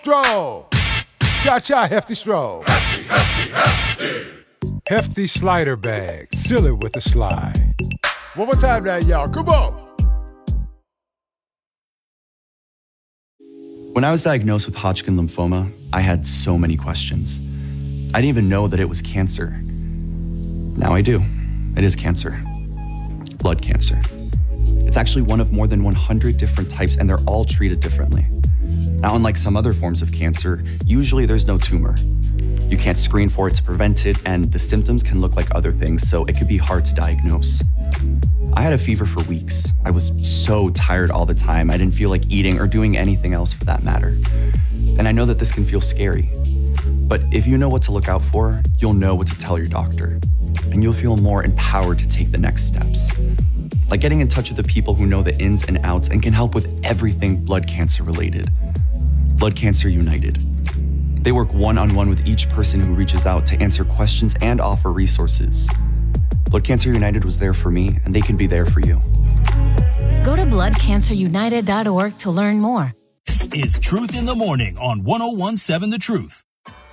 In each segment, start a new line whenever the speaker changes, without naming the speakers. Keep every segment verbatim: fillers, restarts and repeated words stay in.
Stroll. Cha-cha, hefty stroll.
Hefty, hefty, hefty.
Hefty slider bag. Seal it with a slide. One more time now, y'all. Come on.
When I was diagnosed with Hodgkin lymphoma, I had so many questions. I didn't even know that it was cancer. Now I do. It is cancer. Blood cancer. It's actually one of more than one hundred different types, and they're all treated differently. Now, unlike some other forms of cancer, usually there's no tumor. You can't screen for it to prevent it, and the symptoms can look like other things, so it could be hard to diagnose. I had a fever for weeks. I was so tired all the time. I didn't feel like eating or doing anything else for that matter. And I know that this can feel scary. But if you know what to look out for, you'll know what to tell your doctor. And you'll feel more empowered to take the next steps. Like getting in touch with the people who know the ins and outs and can help with everything blood cancer related. Blood Cancer United. They work one-on-one with each person who reaches out to answer questions and offer resources. Blood Cancer United was there for me, and they can be there for you.
Go to blood cancer united dot org to learn more.
This is Truth in the Morning on one oh one point seven The Truth.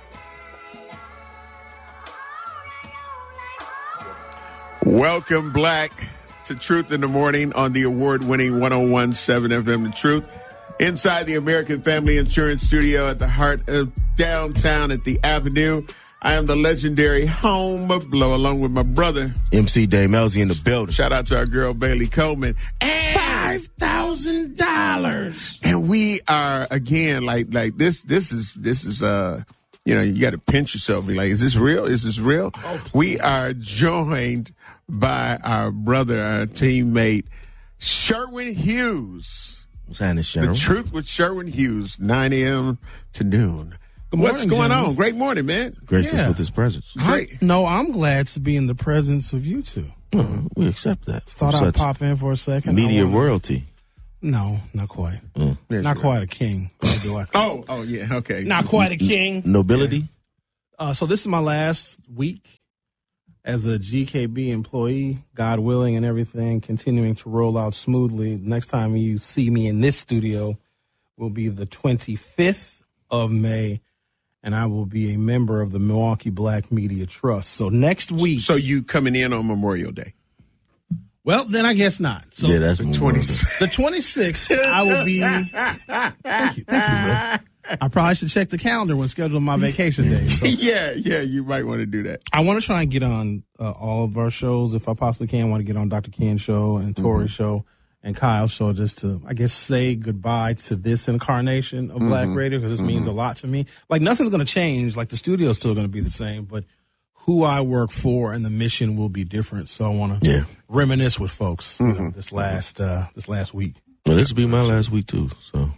Welcome, Black, to Truth in the Morning on the award-winning one oh one point seven F M The Truth. Inside the American Family Insurance Studio at the heart of downtown at the Avenue. I am the legendary Home Blow, along with my brother,
M C Dave Melzy in the building.
Shout out to our girl, Bailey Coleman. And
five thousand dollars.
And we are, again, like, like this, this is, this is, uh, you know, you got to pinch yourself. Be like, is this real? Is this real? Oh, we are joined by our brother, our teammate, Sherwin Hughes.
What's happening, Sherwin?
The Truth with Sherwin Hughes, nine a.m. to noon.
Good morning,
What's going
gentlemen.
on? Great morning, man.
Gracious
Yeah.
with his presence.
I, no, I'm glad to be in the presence of you two.
Oh, we accept that.
Thought
From
I'd
such
pop in for a second.
media
I wanna-
royalty.
No, not quite.
Mm.
Yes,
not
sir.
quite a king. Or do I?
Oh, oh, yeah, okay.
Not quite a king.
Nobility?
Uh, so this is my last week as a G K B employee, God willing and everything continuing to roll out smoothly. Next time you see me in this studio will be the twenty-fifth of May, and I will be a member of the Milwaukee Black Media Trust. So next week.
So you coming in on Memorial Day?
Well, then I guess not. So
Yeah, that's
the
more
twenty.
the twenty-sixth, I will be. Thank you, thank you, bro. I probably should check the calendar when scheduling my vacation days. So
yeah, yeah, you might want to do that.
I want to try and get on uh, all of our shows if I possibly can. I want to get on Doctor Ken's show and Tori's
Mm-hmm.
show and Kyle's show just to, I guess, say goodbye to this incarnation of
Mm-hmm.
Black Radio because this means a lot to me. Like, nothing's going to change. Like, the studio's still going to be the same, but who I work for and the mission will be different. So I want to
Yeah.
reminisce with folks you
Mm-hmm.
know, this last uh, this last week.
Well, this will be my last week, too. So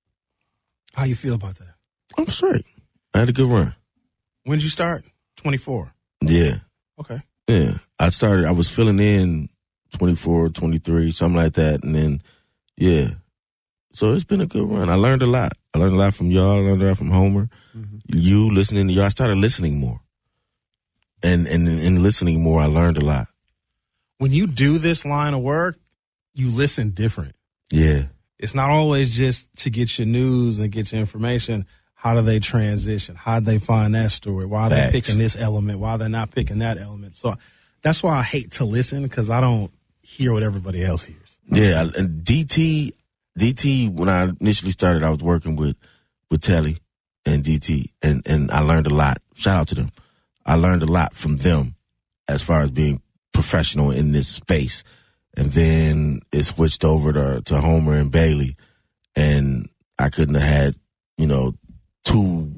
How you feel about that?
I'm straight. I had a good run.
When did you start? twenty-four.
Yeah.
Okay.
Yeah. I started, I was filling in twenty-four, twenty-three, something like that. And then, yeah. So it's been a good run. I learned a lot. I learned a lot from y'all. I learned a lot from Homer.
Mm-hmm.
You listening to y'all. I started listening more. And, and in listening more, I learned a lot.
When you do this line of work, you listen different.
Yeah.
It's not always just to get your news and get your information. How do they transition? How do they find that story? Why are
Facts.
they picking this element? Why they're not picking that element? So that's why I hate to listen because I don't hear what everybody else hears.
Yeah. And D T, D T, when I initially started, I was working with, with Telly and D T, and, and I learned a lot. Shout out to them. I learned a lot from them as far as being professional in this space. And then it switched over to, to Homer and Bailey. And I couldn't have had, you know, two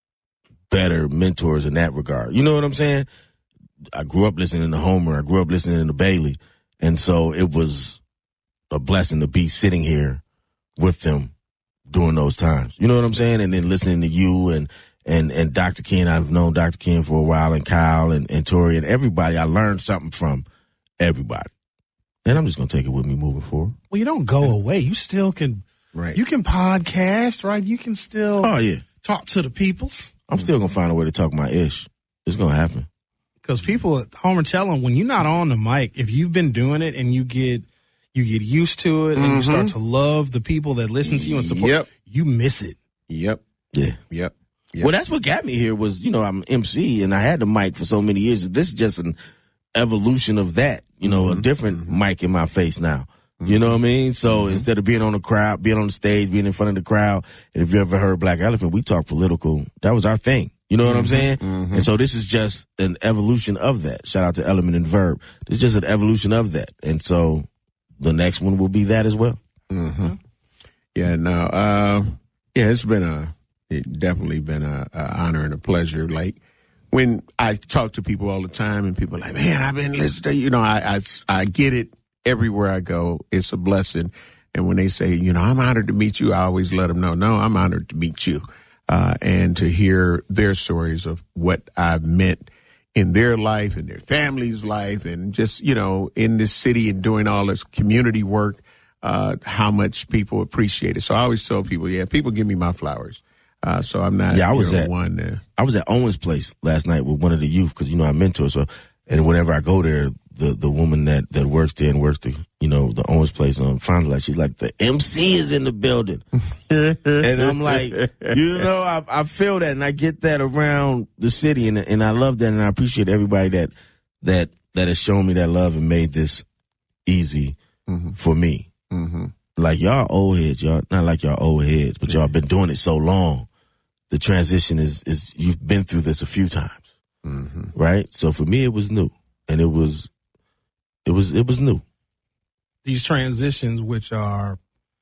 better mentors in that regard. You know what I'm saying? I grew up listening to Homer. I grew up listening to Bailey. And so it was a blessing to be sitting here with them during those times. You know what I'm saying? And then listening to you and and and Doctor Ken. I've known Doctor Ken for a while, and Kyle and, and Tori and everybody. I learned something from everybody. And I'm just going to take it with me moving forward.
Well, you don't go away. You still can,
Right.
you can podcast, right? You can still
Oh, yeah.
talk to the peoples.
I'm still going to find a way to talk my ish. It's going to happen.
Because people at home are telling when you're not on the mic, if you've been doing it and you get you get used to it and you start to love the people that listen to you and support,
Yep.
you miss it.
Yep.
Yeah.
Yep. Yep.
Well, that's what got me here was, you know, I'm M C and I had the mic for so many years. This is just an evolution of that, you know, mm-hmm. a different mm-hmm. mic in my face now. Mm-hmm. You know what I mean? So mm-hmm. instead of being on the crowd, being on the stage, being in front of the crowd, and if you ever heard Black Elephant, we talk political. That was our thing. You know what mm-hmm. I'm saying? Mm-hmm. And so this is just an evolution of that. Shout out to Element and Verb. This is just an evolution of that. And so the next one will be that as well.
Mm-hmm. Yeah, no, uh, yeah, it's been a, it definitely been a, a honor and a pleasure. Like when I talk to people all the time and people are like, man, I've been listening to you, you know, I, I, I get it everywhere I go. It's a blessing. And when they say, you know, I'm honored to meet you, I always let them know, no, I'm honored to meet you. Uh, and to hear their stories of what I've meant in their life and their family's life and just, you know, in this city and doing all this community work, uh, how much people appreciate it. So I always tell people, yeah, people give me my flowers. Uh, so I'm not,
yeah, I was
you know,
at,
one there.
I was at Owen's place last night with one of the youth because, you know, I mentor. So, and whenever I go there, the, the woman that, that works there and works the, you know, the Owens place, um, finally, like, she's like, the M C is in the building. And I'm like, you know, I, I feel that and I get that around the city and, and I love that and I appreciate everybody that, that, that has shown me that love and made this easy mm-hmm. for me. Mm-hmm. Like y'all old heads, y'all, not like y'all old heads, but y'all been doing it so long. The transition is, is you've been through this a few times. Mm-hmm. Right? So for me, it was new and it was, it was, it was new.
These transitions, which are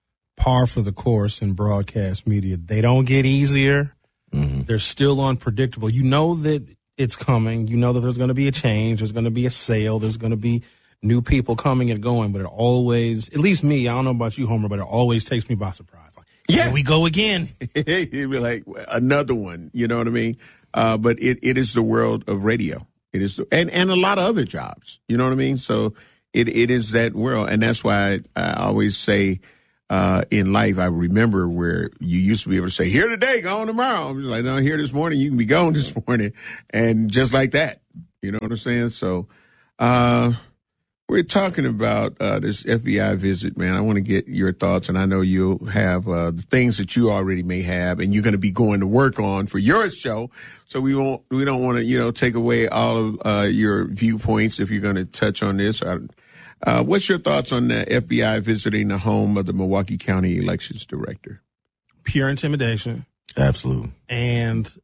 par for the course in broadcast media, they don't get easier. Mm-hmm. They're still unpredictable. You know that it's coming. You know that there's going to be a change. There's going to be a sale. There's going to be new people coming and going, but it always, at least me, I don't know about you, Homer, but it always takes me by surprise. Like, yeah, here we go again.
It'd be like another one, you know what I mean? Uh, but it, it is the world of radio. It is, and, and a lot of other jobs, you know what I mean? So it, it is that world. And that's why I, I always say, uh, in life, I remember where you used to be able to say, here today, gone tomorrow. I was like, no, here this morning, you can be gone this morning. And just like that, you know what I'm saying? So, uh, we're talking about uh, this F B I visit, man. I want to get your thoughts, and I know you have uh, the things that you already may have, and you're going to be going to work on for your show. So we won't, we don't want to, you know, take away all of uh, your viewpoints if you're going to touch on this. Uh, what's your thoughts on the F B I visiting the home of the Milwaukee County Elections Director?
Pure intimidation,
absolutely,
and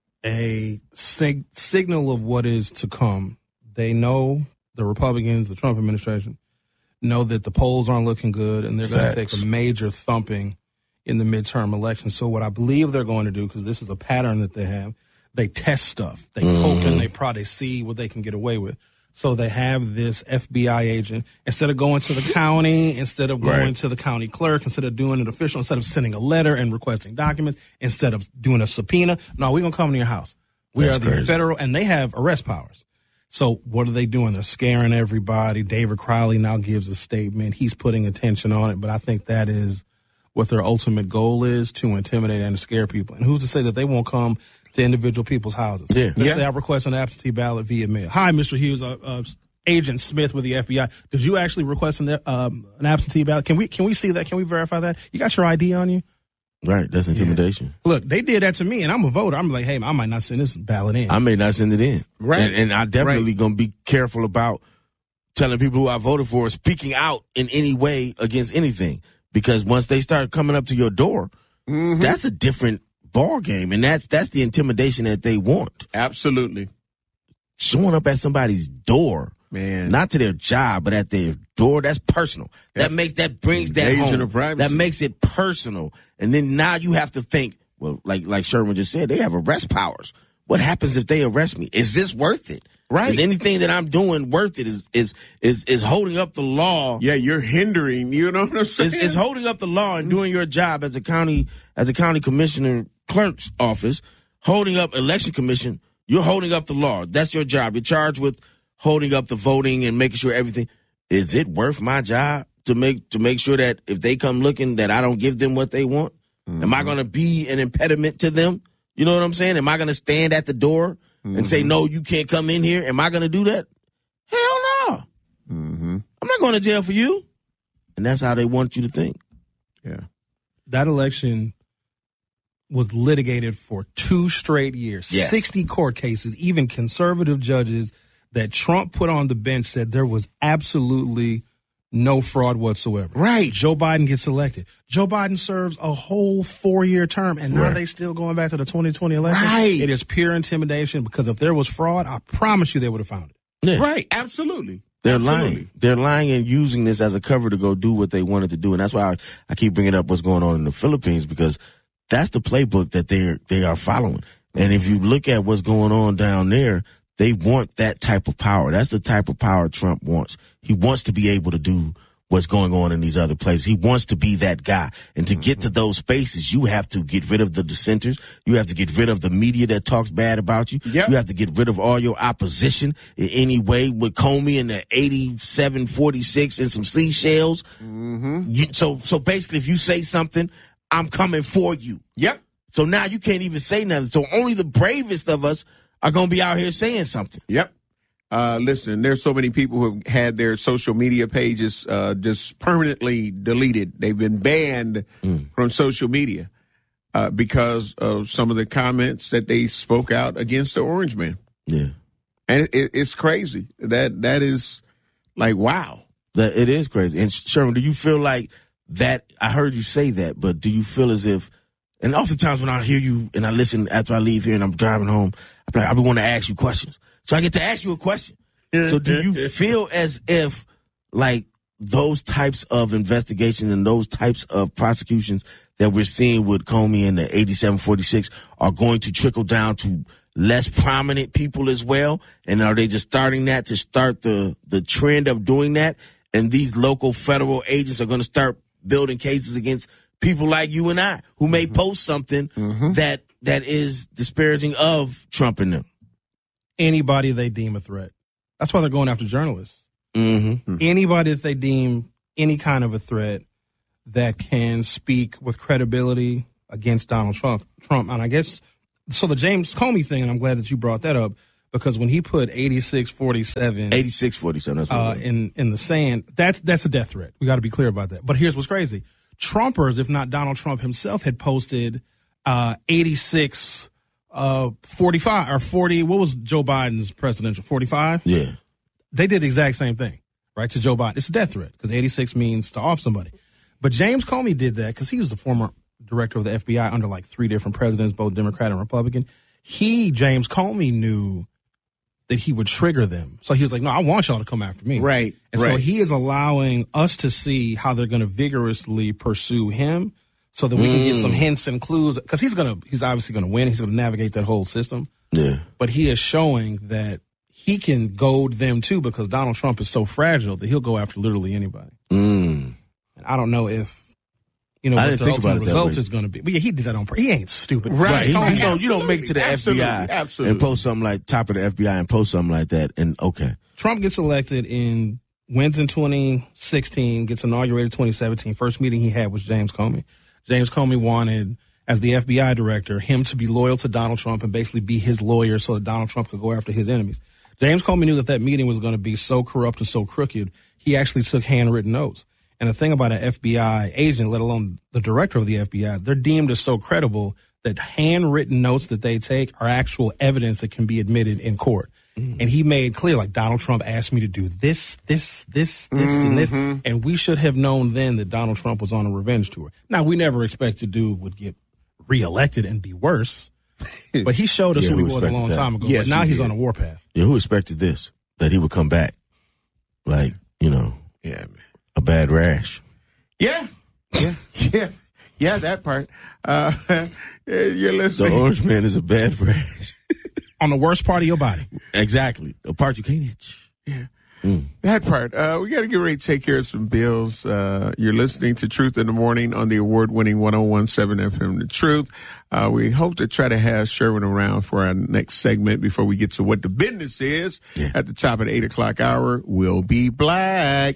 a sig- signal of what is to come. They know. The Republicans, the Trump administration, know that the polls aren't looking good, and they're going to take a major thumping in the midterm election. So what I believe they're going to do, because this is a pattern that they have, they test stuff. They mm-hmm. poke and they prod. They see what they can get away with. So they have this F B I agent, instead of going to the county, instead of going right. to the county clerk, instead of doing it official, instead of sending a letter and requesting documents, instead of doing a subpoena, no, we're going to come to your house. We That's are the crazy. Federal, and they have arrest powers. So what are they doing? They're scaring everybody. David Crowley now gives a statement. He's putting attention on it, but I think that is what their ultimate goal is, to intimidate and to scare people. And who's to say that they won't come to individual people's houses?
Yeah.
Let's
yeah.
say I request an absentee ballot via mail. Hi, Mister Hughes, uh, uh, Agent Smith with the F B I. Did you actually request an, um, an absentee ballot? Can we can we see that? Can we verify that? You got your I D on you?
Right, that's intimidation.
Yeah. Look, they did that to me, and I'm a voter. I'm like, hey, I might not send this ballot in.
I may not send it in.
Right.
And, and I definitely
right.
going to be careful about telling people who I voted for, speaking out in any way against anything. Because once they start coming up to your door, mm-hmm. that's a different ball game, and that's that's the intimidation that they want.
Absolutely.
Showing up at somebody's door. Man, not to their job, but at their door. That's personal. Yep. That makes that brings that home. That makes it personal. And then now you have to think. Well, like like Sherman just said, they have arrest powers. What happens if they arrest me? Is this worth it? Right. Is anything that I'm doing worth it? Is is is is holding up the law?
Yeah, you're hindering. You know what I'm saying?
Is, is holding up the law and doing your job as a county as a county commissioner clerk's office, holding up election commission. You're holding up the law. That's your job. You're charged with holding up the voting and making sure everything. Is it worth my job to make to make sure that if they come looking that I don't give them what they want? Mm-hmm. Am I going to be an impediment to them? You know what I'm saying? Am I going to stand at the door mm-hmm. and say, no, you can't come in here? Am I going to do that? Hell no. Mm-hmm. I'm not going to jail for you. And that's how they want you to think.
Yeah.
That election was litigated for two straight years,
Yes.
sixty court cases. Even conservative judges that Trump put on the bench said there was absolutely no fraud whatsoever.
Right.
Joe Biden gets elected. Joe Biden serves a whole four-year term, and now
Right.
they still going back to the twenty twenty election.
Right.
It is pure intimidation, because if there was fraud, I promise you they would have found it.
Yeah.
Right. Absolutely.
They're
Absolutely.
lying. They're lying and using this as a cover to go do what they wanted to do. And that's why I, I keep bringing up what's going on in the Philippines, because that's the playbook that they're, they are following. And if you look at what's going on down there, they want that type of power. That's the type of power Trump wants. He wants to be able to do what's going on in these other places. He wants to be that guy. And to get to those spaces, you have to get rid of the dissenters. You have to get rid of the media that talks bad about you.
Yep.
You have to get rid of all your opposition in any way, with Comey and the eighty-seven forty-six and some seashells. Mm-hmm. You, so, so basically, if you say something, I'm coming for you.
Yep.
So now you can't even say nothing. So only the bravest of us are going to be out here saying something.
Yep. Uh, listen, there's so many people who have had their social media pages uh, just permanently deleted. They've been banned mm. from social media uh, because of some of the comments that they spoke out against the Orange Man.
Yeah.
And it, it's crazy. That That is like, wow.
That it is crazy. And Sherman, do you feel like that? I heard you say that, but do you feel as if, and oftentimes when I hear you and I listen after I leave here and I'm driving home, I'm like, I want to ask you questions. So I get to ask you a question. So do you feel as if, like, those types of investigations and those types of prosecutions that we're seeing with Comey and the eighty-seven forty-six are going to trickle down to less prominent people as well? And are they just starting that to start the, the trend of doing that? And these local federal agents are going to start building cases against people like you and I, who may post something mm-hmm. that that is disparaging of Trump and them.
Anybody they deem a threat. That's why they're going after journalists.
Mm-hmm.
Anybody that they deem any kind of a threat that can speak with credibility against Donald Trump. Trump, and I guess so. The James Comey thing, and I'm glad that you brought that up, because when he put eighty-six forty-seven,
eighty-six forty-seven, that's what
uh, in in the sand, that's that's a death threat. We got to be clear about that. But here's what's crazy: Trumpers, if not Donald Trump himself, had posted uh, eighty-six. Uh, forty-five or forty. What was Joe Biden's presidential? forty-five.
Yeah,
they did the exact same thing, right? To Joe Biden, it's a death threat because eighty-six means to off somebody. But James Comey did that because he was the former director of the F B I under like three different presidents, both Democrat and Republican. He, James Comey, knew that he would trigger them, so he was like, "No, I want y'all to come after me."
Right,
and
right.
so he is allowing us to see how they're going to vigorously pursue him, so that we can get some hints and clues, because he's gonna, he's obviously gonna win. He's gonna navigate that whole system.
Yeah.
But he is showing that he can goad them too, because Donald Trump is so fragile that he'll go after literally anybody.
Mm.
And I don't know if, you know,
I
what
didn't
the
think
ultimate
about it that
result
way.
is going to be. But yeah, he did that on purpose. He ain't stupid.
Right.
He's
He's, you, know,
Absolutely.
you don't make it to the
Absolutely.
F B I
Absolutely.
and post something like top of the F B I and post something like that. And okay.
Trump gets elected in, wins in twenty sixteen, gets inaugurated twenty seventeen. First meeting he had was James Comey. James Comey wanted, as the F B I director, him to be loyal to Donald Trump and basically be his lawyer so that Donald Trump could go after his enemies. James Comey knew that that meeting was going to be so corrupt and so crooked, he actually took handwritten notes. And the thing about an F B I agent, let alone the director of the F B I, they're deemed as so credible that handwritten notes that they take are actual evidence that can be admitted in court. Mm. And he made clear, like, Donald Trump asked me to do this, this, this, this, mm-hmm. and this. And we should have known then that Donald Trump was on a revenge tour. Now, we never expected dude would get reelected and be worse. But he showed us
Yeah,
who he
who
was a long
expected
time
that?
ago.
Yes,
but now
he
he's
did.
on a warpath.
Yeah, who expected this? That he would come back? Like, you know,
Yeah, man.
a bad rash.
Yeah, yeah, yeah, yeah. That part. Uh, you're
The
listening.
Orange Man is a bad rash.
On the worst part of your body.
Exactly. A part you can't itch.
Yeah.
Mm.
That part. Uh, we got to get ready to take care of some bills. Uh, you're listening to Truth in the Morning on the award-winning one oh one point seven F M, The Truth. Uh, we hope to try to have Sherwin around for our next segment before we get to what the business is.
Yeah.
At the top of the eight o'clock hour, we'll be black.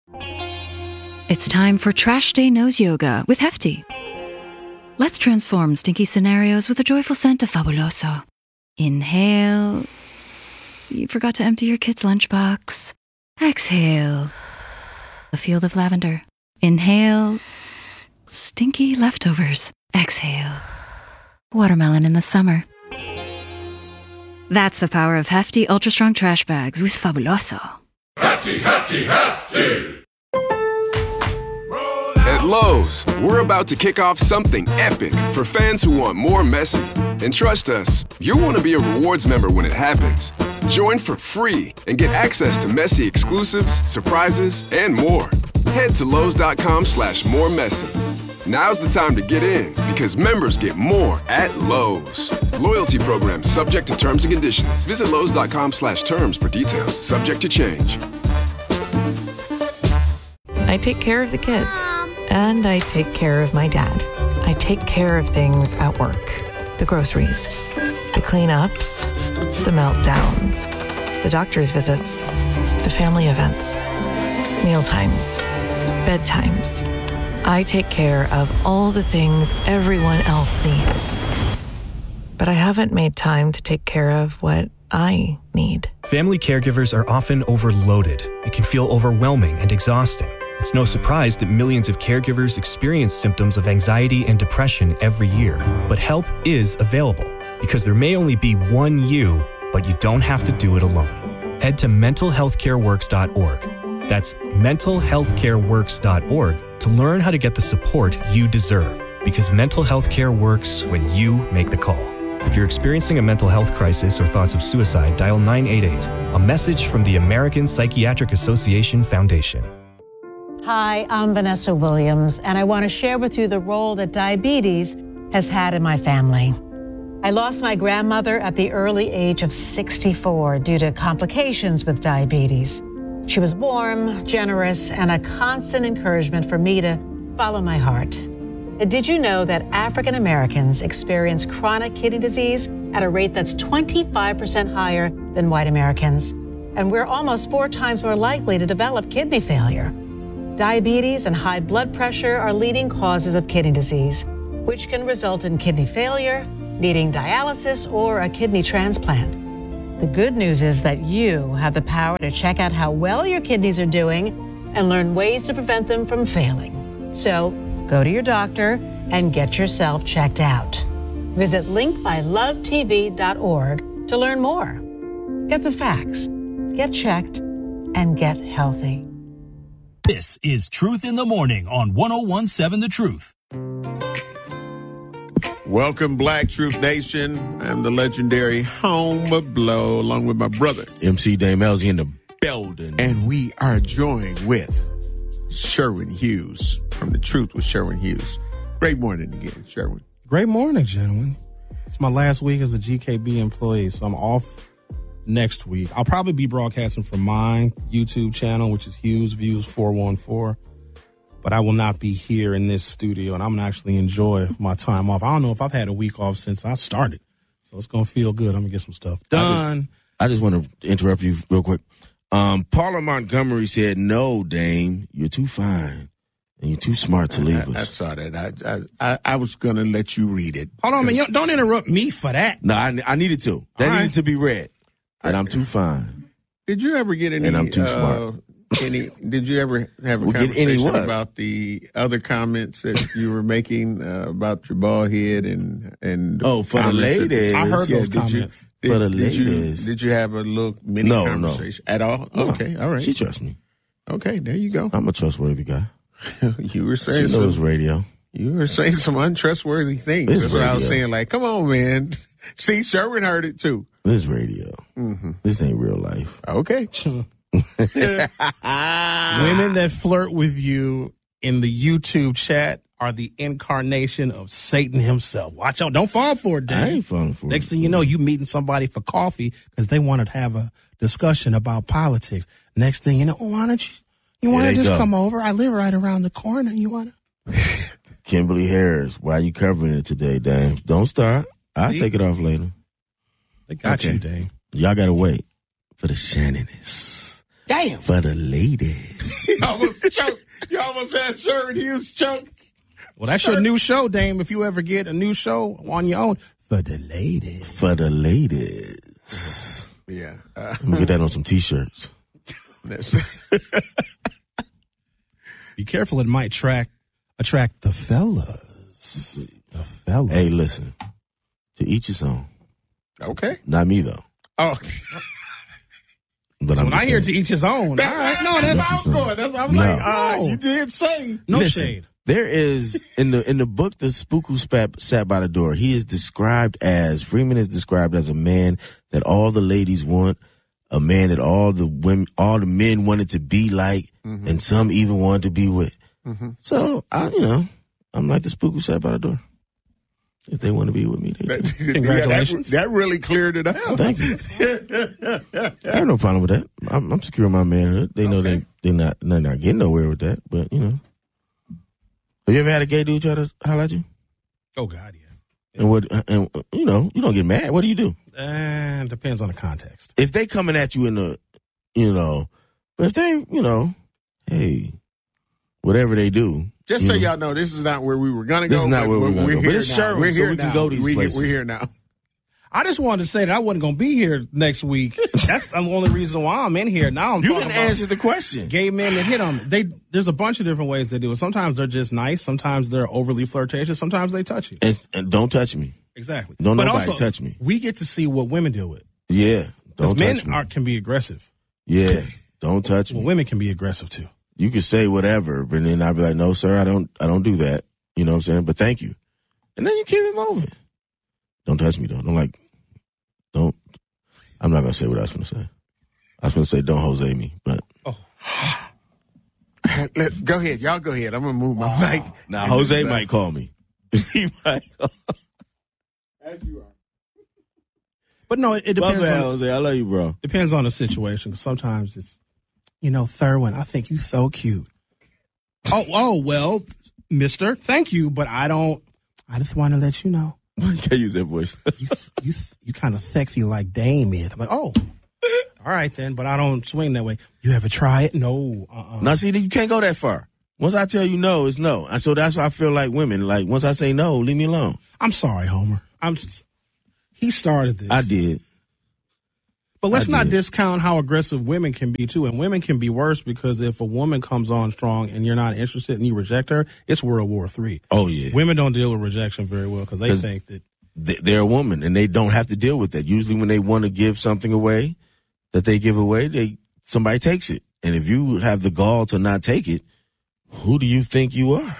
It's time for Trash Day Nose Yoga with Hefty. Let's transform stinky scenarios with a joyful scent of Fabuloso. Inhale. You forgot to empty your kid's lunchbox. Exhale. A field of lavender. Inhale. Stinky leftovers. Exhale. watermelon in the summer. That's the power of Hefty Ultra Strong Trash Bags with Fabuloso.
Hefty, hefty, hefty.
At Lowe's, we're about to kick off something epic for fans who want more messy. And trust us, you'll want to be a rewards member when it happens. Join for free and get access to messy exclusives, surprises, and more. Head to Lowe's.com slash more messy. Now's the time to get in because members get more at Lowe's. Loyalty program subject to terms and conditions. Visit Lowe's.com slash terms for details. Subject to change.
I take care of the kids. And I take care of my dad. I take care of things at work. The groceries, the cleanups, the meltdowns, the doctor's visits, the family events, mealtimes, bedtimes. I take care of all the things everyone else needs. But I haven't made time to take care of what I need.
Family caregivers are often overloaded. It can feel overwhelming and exhausting. It's no surprise that millions of caregivers experience symptoms of anxiety and depression every year. But help is available because there may only be one you, but you don't have to do it alone. Head to mental health care works dot org. That's mental health care works dot org to learn how to get the support you deserve, because mental health care works when you make the call. If you're experiencing a mental health crisis or thoughts of suicide, dial nine eight eight, a message from the American Psychiatric Association Foundation.
Hi, I'm Vanessa Williams, and I want to share with you the role that diabetes has had in my family. I lost my grandmother at the early age of sixty-four due to complications with diabetes. She was warm, generous, and a constant encouragement for me to follow my heart. Did you know that African Americans experience chronic kidney disease at a rate that's twenty-five percent higher than white Americans? And we're almost four times more likely to develop kidney failure. Diabetes and high blood pressure are leading causes of kidney disease, which can result in kidney failure, needing dialysis, or a kidney transplant. The good news is that you have the power to check out how well your kidneys are doing and learn ways to prevent them from failing. So go to your doctor and get yourself checked out. Visit link by love t v dot org to learn more. Get the facts, get checked, and get healthy.
This is Truth in the Morning on one oh one seven The Truth.
Welcome, Black Truth Nation. I'm the legendary Home Blow, along with my brother,
M C Dame Elsie in the building.
And we are joined with Sherwin Hughes from The Truth with Sherwin Hughes. Great morning again, Sherwin.
Great morning, gentlemen. It's my last week as a G K B employee, so I'm off next week. I'll probably be broadcasting from my YouTube channel, which is Hughes Views four one four. But I will not be here in this studio, and I'm going to actually enjoy my time off. I don't know if I've had a week off since I started, so it's going to feel good. I'm going to get some stuff done.
I just, I just want to interrupt you real quick. Um, Paula Montgomery said, no, Dame, you're too fine, and you're too smart to leave
I, I
us.
saw that. I I, I, I was going to let you read it.
Hold on, man. You don't interrupt me for that.
No, I, I needed to. That
All
needed
right.
to be read. And I'm too fine.
Did you ever get any?
And I'm too
uh,
smart.
Any? Did you ever have a
Well, get any
conversation
what?
about the other comments that you were making uh, about your bald head and and
Oh, for the
comments that-
ladies.
I heard those
did you-
comments.
Did,
For the
did you,
ladies.
did you have a little mini
No, no.
conversation at all?
No.
Okay, all right.
She trusts me.
Okay, there you go.
I'm a trustworthy guy.
You were
She
saying
knows
some,
radio.
you were saying some untrustworthy things.
It's
That's what I was
radio.
saying. Like, come on, man. See, Sherwin heard it too.
This is radio.
Mm-hmm.
This ain't real life.
Okay.
Women that flirt with you in the YouTube chat are the incarnation of Satan himself. Watch out. Don't fall for it, Dave.
I ain't falling for
Next
it.
thing you know, you meeting somebody for coffee because they wanted to have a discussion about politics. Next thing you know, oh, why don't you, you want
Here
to
they
just
go.
come over? I live right around the corner. You want to?
Kimberly Harris, why you covering it today, Dame? Don't start. I'll
See?
take it off later.
They got
Okay.
you, Dave.
Y'all gotta wait for the Shannoness.
Damn.
For the ladies.
You almost choked. You almost had Sherwin Hughes choke.
Well, that's your new show, Dame. If you ever get a new show on your own, for the ladies.
For the ladies.
Yeah. Uh,
Let me get that on some t-shirts.
that's,
Be careful, it might attract attract the fellas. The fellas.
Hey, listen. To each his own.
Okay.
Not me though.
Oh.
But
so
I'm
when I
just
hear
saying.
to each his own.
That,
All right. No, that's
where I was going. That's why I'm
No.
like, uh,
No.
you did say.
no
Listen,
shade.
There is in the in the book The Spook Who Spat, Sat by the Door. He is described as Freeman is described as a man that all the ladies want, a man that all the women, all the men wanted to be like, mm-hmm. and some even wanted to be with. Mm-hmm. So I, you know, I'm like the spook who sat by the door. If they want to be with me, they do.
Congratulations.
Yeah, that, that really cleared it up.
Thank you. I have no problem with that. I'm, I'm secure in my manhood. They know
Okay.
they they're not they're not getting nowhere with that. But you know, have you ever had a gay dude try to holler at you?
Oh God, yeah.
And what? And you know, you don't get mad. What do you do?
And uh, depends on the context.
If they coming at you in the, you know, but if they, you know, hey, whatever they do.
Just so y'all know, this is not where we were going to go.
This is not
but
where we're going to go. But
here
it's
now.
Sherwin,
We're
so
here
we
now.
can go these
we,
places.
We're here now.
I just wanted to say that I wasn't going to be here next week. That's the only reason why I'm in here. Now I'm
You
talking
didn't
about
answer the question.
gay men that hit them. They there's a bunch of different ways they do it. Sometimes they're just nice. Sometimes they're overly flirtatious. Sometimes they touch you.
And, and don't touch me.
Exactly.
Don't
but
nobody
also,
touch me.
We get to see what women deal with.
Yeah.
Because
Don't
men
touch me.
are, can be aggressive.
Yeah. Don't touch
Well,
me.
women can be aggressive too.
You can say whatever, but then I'll be like, no, sir, I don't, I don't do that. You know what I'm saying? But thank you. And then you keep it moving. Don't touch me though. Don't like, don't, I'm not going to say what I was going to say. I was going to say, don't Jose me, but.
Oh.
Let, go ahead. Y'all go ahead. I'm going to move my mic.
Now, Jose might call me. He might call.
As you are.
But no, it, it
My
depends
bad,
on,
Jose. I love you, bro.
depends on the situation. Sometimes it's, you know, Thurwin, I think you so cute. Oh, oh, well, mister, thank you, but I don't, I just want to let you know.
You can't use that voice.
you you you kind of sexy like Dame is. I'm like, oh, all right then, but I don't swing that way. You ever try it? No. Uh-uh.
Now, see, you can't go that far. Once I tell you no, it's no. And so that's why I feel like women. Like, once I say no, leave me alone.
I'm sorry, Homer. I'm. Just, he started this.
I did.
But let's
I
not
did.
discount how aggressive women can be too. And women can be worse because if a woman comes on strong and you're not interested and you reject her, it's World War Three.
Oh, yeah.
Women don't deal with rejection very well because they
'Cause
think that
They- They're a woman, and they don't have to deal with that. Usually when they want to give something away that they give away, they somebody takes it. And if you have the gall to not take it, who do you think you are?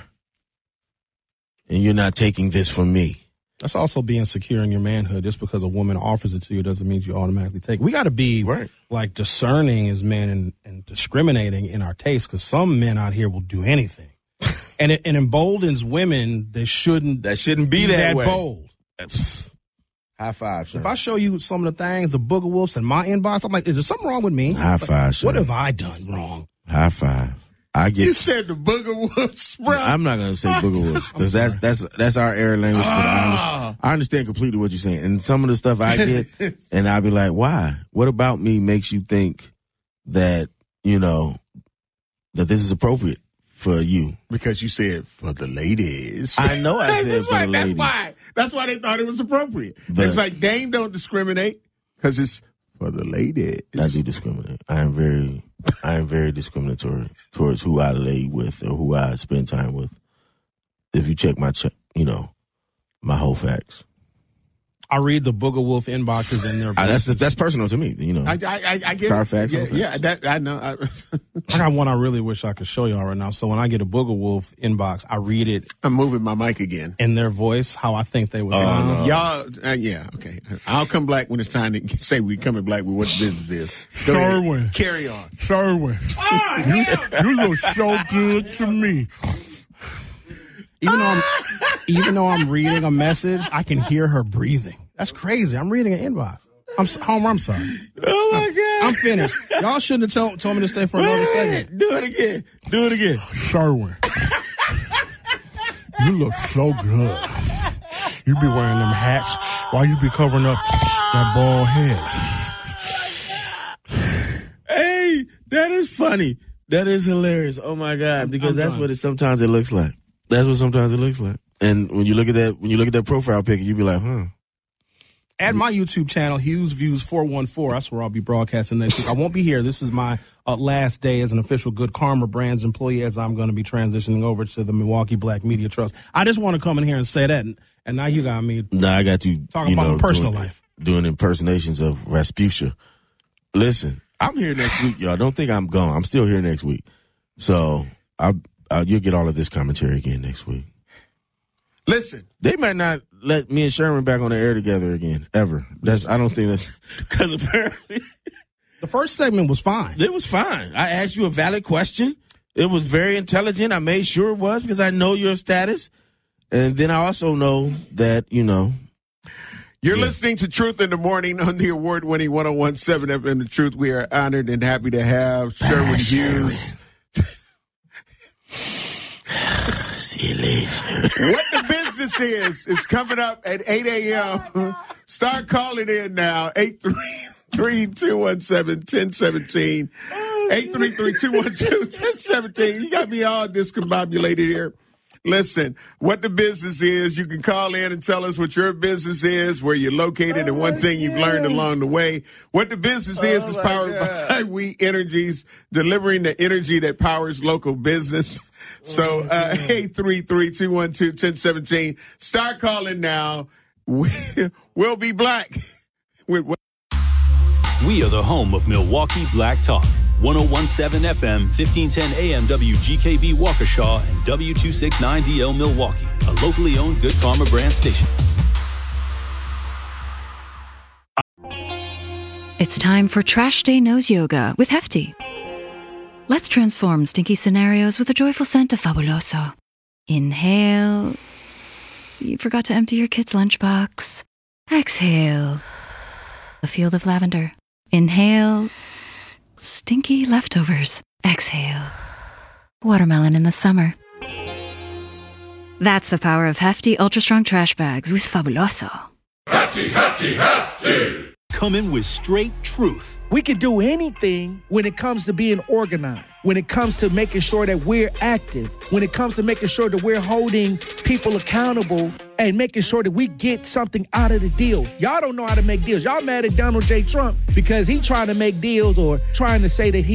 And you're not taking this from me.
that's also being secure in your manhood. Just because a woman offers it to you doesn't mean you automatically take it. We got to be
Right.
like discerning as men and, and discriminating in our taste because some men out here will do anything. and it, it emboldens women that shouldn't,
That shouldn't be that way.
bold.
High five, sir.
If I show you some of the things, the Booger Wolves in my inbox, I'm like, is there something wrong with me?
High five, sir.
What have I done wrong?
High five. I get.
You said the booger wolves, bro.
I'm not gonna say booger wolves because that's that's that's our air language. But I,
Ah.
understand, I understand completely what you're saying, and some of the stuff I get, and I'll be like, "Why? What about me makes you think that you know that this is appropriate for you?"
Because you said for the ladies.
I know I
That's
said for
why,
the
That's
ladies.
why. That's why they thought it was appropriate.
But-
it's like Dame don't discriminate because it's for the ladies.
I do discriminate. I am very, I am very discriminatory towards who I lay with or who I spend time with. If you check my, check, you know, my whole facts.
I read the Booger Wolf inboxes and their.
I, that's that's personal to me. You know,
I, I, I, I get
Carfax,
it. Yeah,
Carfax.
yeah, that, I know. I,
I got one I really wish I could show y'all right now. So when I get a Booger Wolf inbox, I read it
I'm moving my mic again.
in their voice, how I think they would
Oh,
sound.
no.
Y'all, uh, yeah, okay. I'll come black when it's time to say we coming black with what the business is. Go ahead.
Sherwin.
Carry on.
Sherwin, you, you look so good to me. Even though I'm, even though I'm reading a message, I can hear her breathing. That's crazy. I'm reading an inbox. I'm s- Homer. I'm sorry.
oh my god,
I'm finished. Y'all shouldn't have told, told me to stay for another
Wait a
second.
minute. Do it again. Do it again.
Sherwin, you look so good. You be wearing them hats while you be covering up that bald head.
Hey, that is funny. That is hilarious. Oh my god, because
I'm
that's
done.
what it sometimes it looks like. That's what sometimes it looks like. And when you look at that, when you look at that profile picture, you be like, huh.
At my YouTube channel, Hughes Views four one four. That's where I'll be broadcasting next week. I won't be here. This is my uh, last day as an official Good Karma Brands employee, as I'm going to be transitioning over to the Milwaukee Black Media Trust. I just want to come in here and say that, and, and now you got me.
Nah, I got you
talking
you
about
know,
my personal
doing,
life,
doing impersonations of Rasputia. Listen, I'm here next week, y'all. Don't think I'm gone. I'm still here next week, so I, I you'll get all of this commentary again next week.
Listen,
they might not let me and Sherman back on the air together again, ever. That's I don't think that's because apparently
the first segment was fine.
It was fine. I asked you a valid question. It was very intelligent. I made sure it was because I know your status, and then I also know that you know.
You're
yeah.
listening to Truth in the Morning on the award-winning one oh one point seven F M The Truth. We are honored and happy to have Sherwin ah, Hughes.
See you later.
What the business is is coming up at eight a.m. Start calling in now. eight three three, two one seven, one zero one seven. eight three three, two one two, one zero one seven. You got me all discombobulated here. Listen, what the business is, you can call in and tell us what your business is, where you're located, and one thing you've learned along the way. What the business is
oh
is powered God. by We Energies, delivering the energy that powers local business. So, uh, eight three three, two one two, one zero one seven. Start calling now. We'll be black.
We are the home of Milwaukee Black Talk. one oh one point seven F M, fifteen ten A M W G K B Waukesha, and W two sixty-nine D L Milwaukee, a locally owned Good Karma brand station.
It's time for Trash Day Nose Yoga with Hefty. Let's transform stinky scenarios with a joyful scent of Fabuloso. Inhale. You forgot to empty your kid's lunchbox. Exhale. A field of lavender. Inhale. Stinky leftovers. Exhale. Watermelon in the summer. That's the power of Hefty Ultra Strong Trash Bags with Fabuloso.
Hefty, hefty, hefty!
Coming with straight truth.
We can do anything when it comes to being organized, when it comes to making sure that we're active, when it comes to making sure that we're holding people accountable and making sure that we get something out of the deal. Y'all don't know how to make deals. Y'all mad at Donald J. Trump because he trying to make deals or trying to say that he